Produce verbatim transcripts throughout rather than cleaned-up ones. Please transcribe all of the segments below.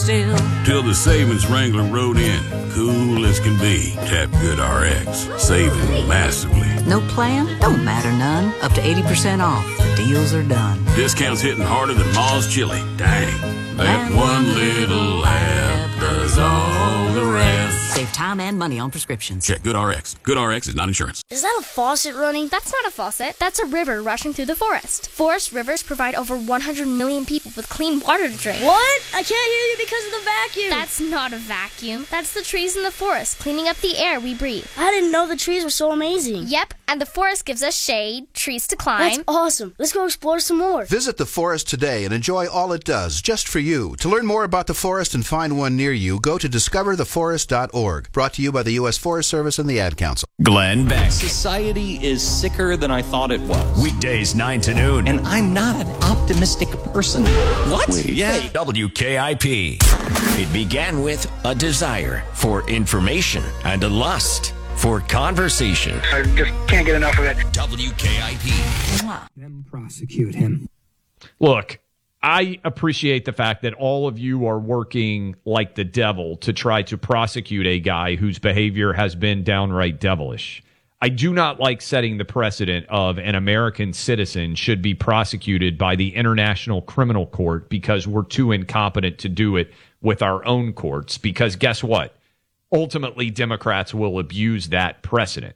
Still. Till the savings Wrangler rode in. Cool as can be. Tap GoodRx. Saving massively. No plan? Don't matter none. Up to eighty percent off. The deals are done. Discounts hitting harder than Ma's chili. Dang. That one little app does all the rest. Save time and money on prescriptions. Check GoodRx. GoodRx is not insurance. Is that a faucet running? That's not a faucet. That's a river rushing through the forest. Forest rivers provide over one hundred million people with clean water to drink. What? I can't hear you because of the vacuum. That's not a vacuum. That's the trees in the forest cleaning up the air we breathe. I didn't know the trees were so amazing. Yep, and the forest gives us shade, trees to climb. That's awesome. Let's go explore some more. Visit the forest today and enjoy all it does just for you. To learn more about the forest and find one near you, go to discover the forest dot org. Brought to you by the U S Forest Service and the Ad Council. Glenn Beck. Society is sicker than I thought it was. Weekdays nine to noon. And I'm not an optimistic person. What? Wait, yeah. W K I P. It began with a desire for information and a lust for conversation. I just can't get enough of it. W K I P. Then prosecute him. Look, I appreciate the fact that all of you are working like the devil to try to prosecute a guy whose behavior has been downright devilish. I do not like setting the precedent of an American citizen should be prosecuted by the International Criminal Court because we're too incompetent to do it with our own courts. Because guess what? Ultimately, Democrats will abuse that precedent.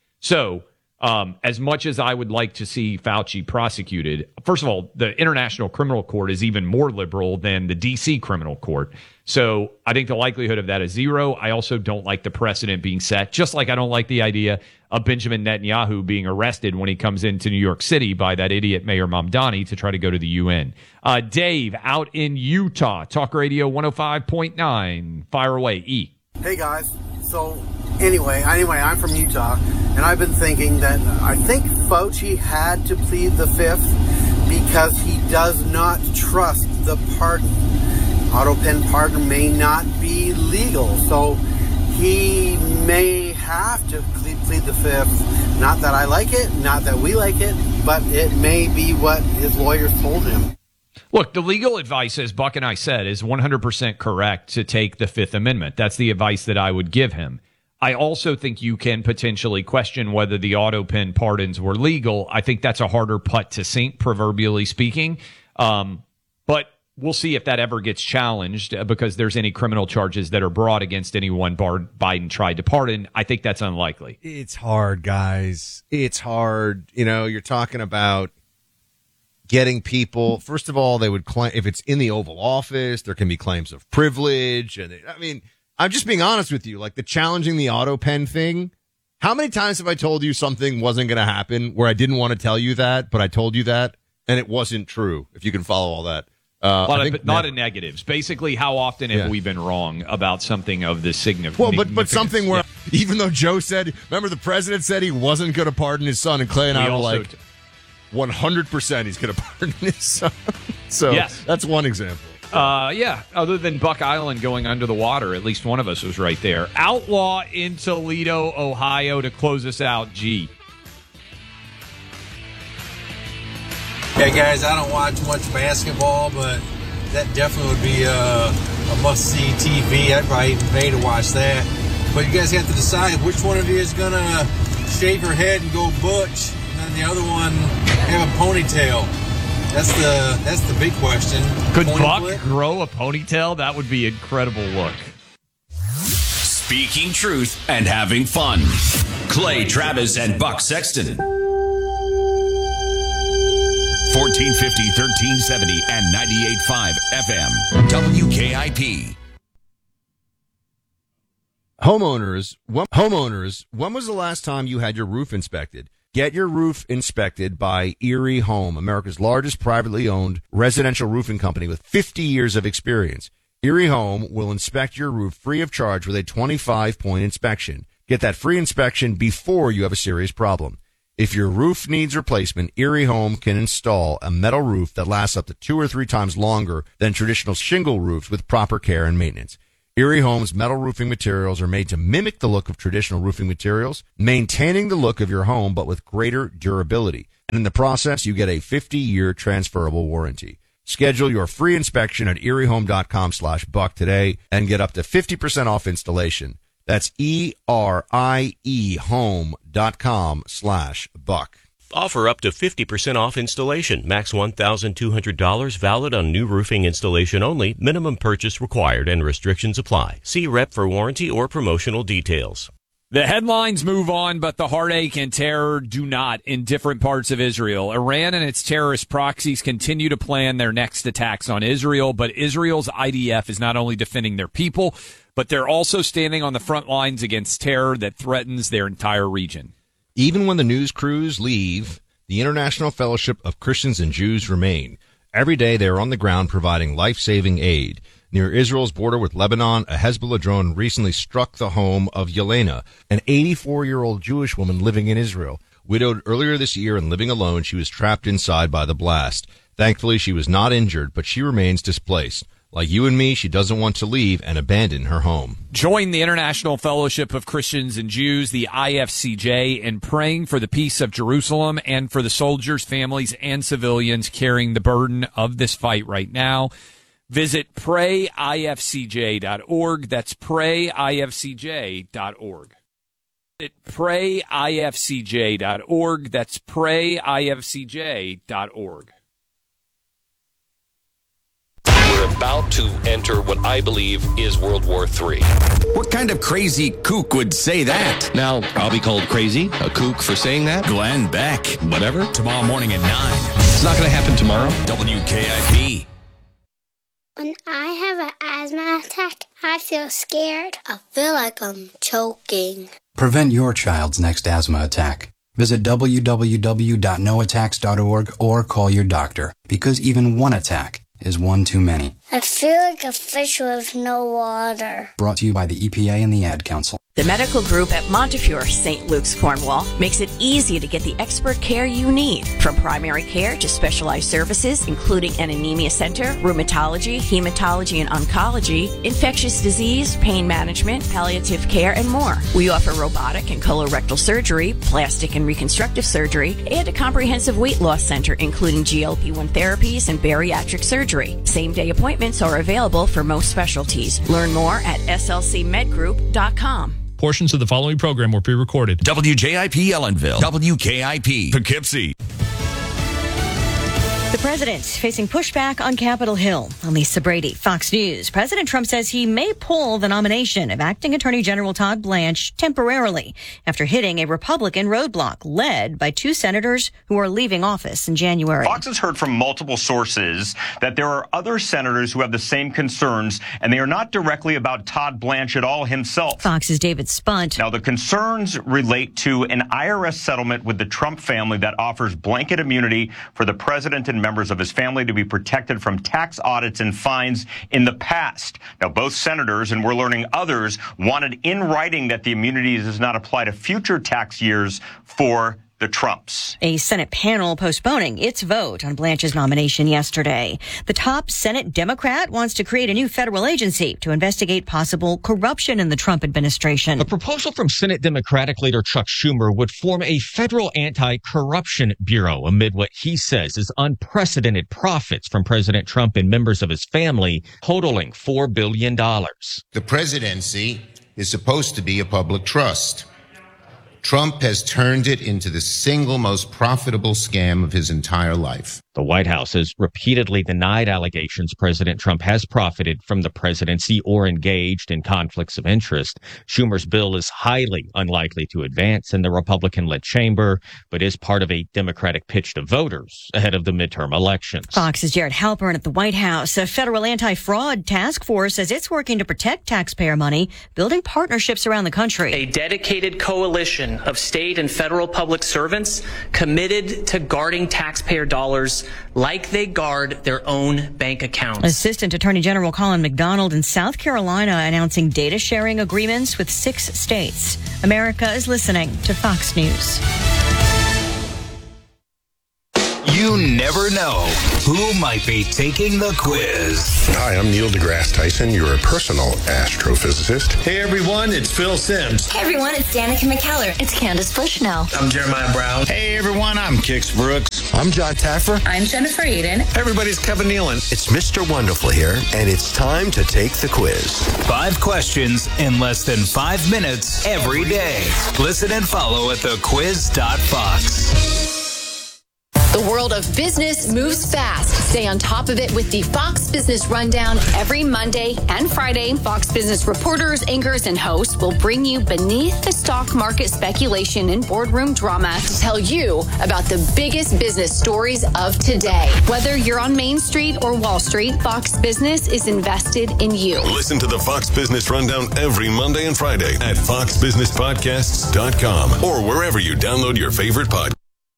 So, Um, as much as I would like to see Fauci prosecuted, first of all, the International Criminal Court is even more liberal than the D C Criminal Court. So I think the likelihood of that is zero. I also don't like the precedent being set, just like I don't like the idea of Benjamin Netanyahu being arrested when he comes into New York City by that idiot Mayor Mamdani to try to go to the U N. Uh, Dave, out in Utah, Talk Radio one oh five point nine. Fire away, E. Hey, guys. So anyway, anyway, I'm from Utah, and I've been thinking that I think Fauci had to plead the fifth because he does not trust the pardon. Auto pen pardon may not be legal, so he may have to plead the fifth. Not that I like it, not that we like it, but it may be what his lawyers told him. Look, the legal advice, as Buck and I said, is one hundred percent correct to take the Fifth Amendment. That's the advice that I would give him. I also think you can potentially question whether the auto pen pardons were legal. I think that's a harder putt to sink, proverbially speaking. Um, but we'll see if that ever gets challenged uh, because there's any criminal charges that are brought against anyone Bar- Biden tried to pardon. I think that's unlikely. It's hard, guys. It's hard. You know, you're talking about getting people, first of all, they would claim, if it's in the Oval Office, there can be claims of privilege. And I mean, I'm just being honest with you, like the challenging the auto pen thing. How many times have I told you something wasn't going to happen where I didn't want to tell you that, but I told you that and it wasn't true, if you can follow all that. Uh, a lot I of, think not never. in negatives. Basically, how often have Yeah. we been wrong about something of this significance? Well, but but something where, yeah. even though Joe said, remember the president said he wasn't going to pardon his son, and Clay and We I were also like, t- one hundred percent he's going to pardon his son. So Yes. that's one example. Uh, yeah, other than Buck Island going under the water, at least one of us was right there. Outlaw in Toledo, Ohio to close us out, G. Hey guys, I don't watch much basketball, but that definitely would be a, a must-see T V. I'd probably even pay to watch that. But you guys have to decide which one of you is going to shave your head and go butch, and the other one have a ponytail. That's the that's the big question. Could Point Buck flip? grow a ponytail? That would be an incredible look. Speaking truth and having fun. Clay Travis and Buck Sexton. fourteen fifty, thirteen seventy, and ninety-eight point five F M. W K I P. Homeowners, when, homeowners, when was the last time you had your roof inspected? Get your roof inspected by Erie Home, America's largest privately owned residential roofing company with fifty years of experience. Erie Home will inspect your roof free of charge with a twenty-five point inspection. Get that free inspection before you have a serious problem. If your roof needs replacement, Erie Home can install a metal roof that lasts up to two or three times longer than traditional shingle roofs with proper care and maintenance. Erie Home's metal roofing materials are made to mimic the look of traditional roofing materials, maintaining the look of your home but with greater durability. And in the process, you get a fifty-year transferable warranty. Schedule your free inspection at eriehome.com slash buck today and get up to fifty percent off installation. That's E-R-I-E home.com slash buck. Offer up to fifty percent off installation. Max one thousand two hundred dollars. Valid on new roofing installation only. Minimum purchase required and restrictions apply. See rep for warranty or promotional details. The headlines move on, but the heartache and terror do not in different parts of Israel. Iran and its terrorist proxies continue to plan their next attacks on Israel, but Israel's I D F is not only defending their people, but they're also standing on the front lines against terror that threatens their entire region. Even when the news crews leave, the International Fellowship of Christians and Jews remain. Every day they are on the ground providing life-saving aid. Near Israel's border with Lebanon, a Hezbollah drone recently struck the home of Yelena, an eighty-four-year-old Jewish woman living in Israel. Widowed earlier this year and living alone, she was trapped inside by the blast. Thankfully, she was not injured, but she remains displaced. Like you and me, she doesn't want to leave and abandon her home. Join the International Fellowship of Christians and Jews, the I F C J, in praying for the peace of Jerusalem and for the soldiers, families, and civilians carrying the burden of this fight right now. Visit pray I F C J dot org. That's pray I F C J dot org. Visit pray I F C J dot org. That's pray I F C J dot org. We're about to enter what I believe is World War Three. What kind of crazy kook would say that? Now, I'll be called crazy, a kook for saying that. Glenn Beck. Whatever. Tomorrow morning at nine. It's not going to happen tomorrow. W K I P. When I have an asthma attack, I feel scared. I feel like I'm choking. Prevent your child's next asthma attack. Visit w w w dot no attacks dot org or call your doctor, because even one attack is one too many. I feel like a fish with no water. Brought to you by the E P A and the Ad Council. The medical group at Montefiore, Saint Luke's, Cornwall, makes it easy to get the expert care you need. From primary care to specialized services, including an anemia center, rheumatology, hematology and oncology, infectious disease, pain management, palliative care, and more. We offer robotic and colorectal surgery, plastic and reconstructive surgery, and a comprehensive weight loss center, including G L P one therapies and bariatric surgery. Same-day appointments are available for most specialties. Learn more at S L C med group dot com. Portions of the following program were pre-recorded. W J I P Ellenville. W K I P Poughkeepsie. The president facing pushback on Capitol Hill. I'm Lisa Brady, Fox News. President Trump says he may pull the nomination of acting Attorney General Todd Blanche temporarily after hitting a Republican roadblock led by two senators who are leaving office in January. Fox has heard from multiple sources that there are other senators who have the same concerns, and they are not directly about Todd Blanche at all himself. Fox's David Spunt. Now, the concerns relate to an I R S settlement with the Trump family that offers blanket immunity for the president and members of his family to be protected from tax audits and fines in the past. Now, both senators, and we're learning others, wanted in writing that the immunity does not apply to future tax years for the Trumps. A Senate panel postponing its vote on Blanche's nomination yesterday. The top Senate Democrat wants to create a new federal agency to investigate possible corruption in the Trump administration. A proposal from Senate Democratic leader Chuck Schumer would form a federal anti-corruption bureau amid what he says is unprecedented profits from President Trump and members of his family, totaling four billion dollars. The presidency is supposed to be a public trust. Trump has turned it into the single most profitable scam of his entire life. The White House has repeatedly denied allegations President Trump has profited from the presidency or engaged in conflicts of interest. Schumer's bill is highly unlikely to advance in the Republican-led chamber, but is part of a Democratic pitch to voters ahead of the midterm elections. Fox's Jared Halpern at the White House. A federal anti-fraud task force says it's working to protect taxpayer money, building partnerships around the country. A dedicated coalition of state and federal public servants committed to guarding taxpayer dollars like they guard their own bank accounts. Assistant Attorney General Colin McDonald in South Carolina announcing data sharing agreements with six states. America is listening to Fox News. You never know. who might be taking the quiz. Hi, I'm Neil deGrasse Tyson, your personal astrophysicist. Hey everyone, it's Phil Sims. Hey everyone, it's Danica McKellar. It's Candace Bushnell. I'm Jeremiah Brown. Hey everyone, I'm Kix Brooks. I'm John Taffer. I'm Jennifer Eden. Hey everybody, it's Kevin Nealon. It's Mister Wonderful here, and it's time to take the quiz. Five questions in less than five minutes every day. Listen and follow at the quiz dot fox. The world of business moves fast. Stay on top of it with the Fox Business Rundown every Monday and Friday. Fox Business reporters, anchors, and hosts will bring you beneath the stock market speculation and boardroom drama to tell you about the biggest business stories of today. Whether you're on Main Street or Wall Street, Fox Business is invested in you. Listen to the Fox Business Rundown every Monday and Friday at fox business podcasts dot com or wherever you download your favorite podcast.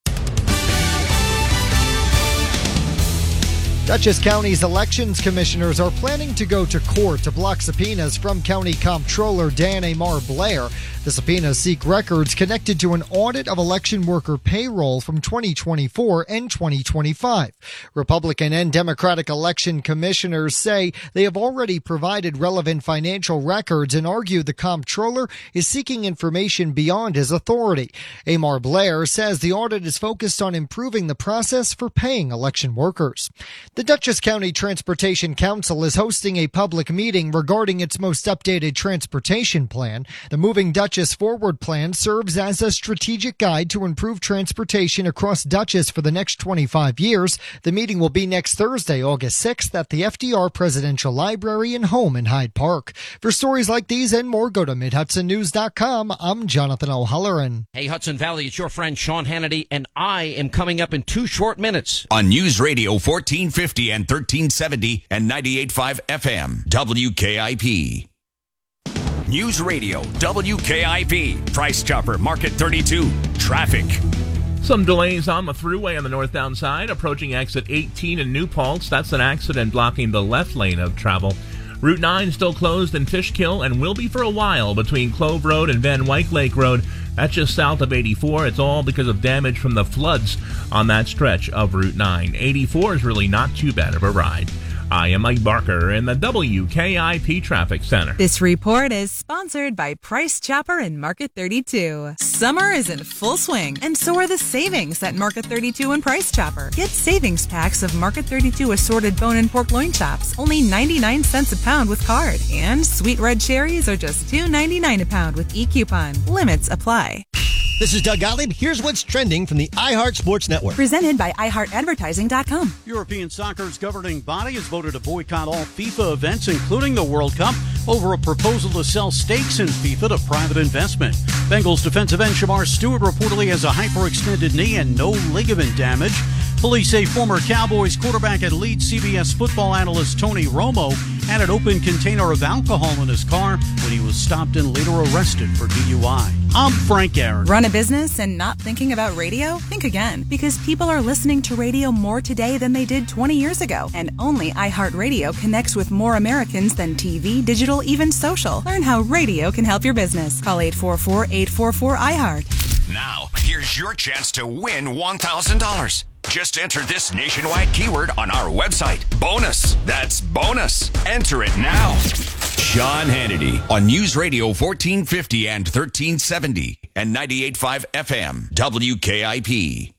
Dutchess County's elections commissioners are planning to go to court to block subpoenas from County Comptroller Dan Amar Blair. The subpoenas seek records connected to an audit of election worker payroll from twenty twenty-four and twenty twenty-five. Republican and Democratic election commissioners say they have already provided relevant financial records and argue the comptroller is seeking information beyond his authority. Amar Blair says the audit is focused on improving the process for paying election workers. The Dutchess County Transportation Council is hosting a public meeting regarding its most updated transportation plan. The Moving Dutchess Forward Plan serves as a strategic guide to improve transportation across Dutchess for the next twenty-five years. The meeting will be next Thursday, August sixth at the F D R Presidential Library and Home in Hyde Park. For stories like these and more, go to mid hudson news dot com. I'm Jonathan O'Halloran. Hey, Hudson Valley, it's your friend Sean Hannity, and I am coming up in two short minutes on News Radio fourteen fifty and thirteen seventy and ninety-eight point five F M, W K I P. News Radio, W K I P. Price Chopper, Market thirty-two. Traffic. Some delays on the thruway on the northbound side, approaching exit eighteen in New Paltz. That's an accident blocking the left lane of travel. Route nine still closed in Fishkill and will be for a while between Clove Road and Van Wyck Lake Road. That's just south of eighty-four. It's all because of damage from the floods on that stretch of Route nine. eighty-four is really not too bad of a ride. I am Mike Barker in the W K I P Traffic Center. This report is sponsored by Price Chopper and Market thirty-two. Summer is in full swing, and so are the savings at Market thirty-two and Price Chopper. Get savings packs of Market thirty-two assorted bone and pork loin chops, only ninety-nine cents a pound with card. And sweet red cherries are just two ninety-nine a pound with e-coupon. Limits apply. This is Doug Gottlieb. Here's what's trending from the iHeart Sports Network. Presented by i heart advertising dot com. European soccer's governing body has voted to boycott all FIFA events, including the World Cup, over a proposal to sell stakes in FIFA to private investment. Bengals defensive end Shamar Stewart reportedly has a hyperextended knee and no ligament damage. Police say former Cowboys quarterback and lead C B S football analyst Tony Romo had an open container of alcohol in his car when he was stopped and later arrested for D U I. I'm Frank Aaron. Run a business and not thinking about radio? Think again, because people are listening to radio more today than they did twenty years ago. And only iHeartRadio connects with more Americans than T V, digital, even social. Learn how radio can help your business. Call eight four four, eight four four, I heart. Now, here's your chance to win one thousand dollars. Just enter this nationwide keyword on our website. Bonus. That's bonus. Enter it now. Sean Hannity on News Radio fourteen fifty and thirteen seventy and ninety-eight point five F M, W K I P.